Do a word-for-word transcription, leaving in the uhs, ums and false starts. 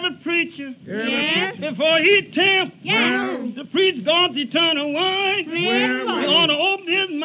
every preacher, Yes. before he tell Yes. to preach God's eternal word, Yes. he ought to open his